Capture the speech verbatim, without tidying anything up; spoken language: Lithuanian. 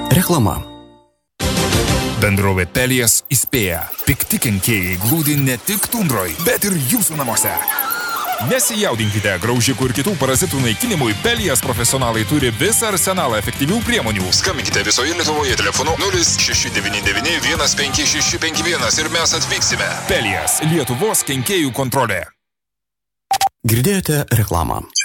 Reklama. Bendrovė Pelijas įspėja. Pikti kenkėjai glūdi ne tik tundroj, bet ir jūsų namuose. Nesijaudinkite, graužikų ir kitų parazitų naikinimui Pelijas profesionalai turi visą arsenalą efektyvių priemonių. Skambinkite visoje Lietuvoje telefonu nulis šeši devyni devyni vienas penki šeši penki vienas ir mes atvyksime. Pelijas, Lietuvos kenkėjų kontrolė. Girdėjote reklamą.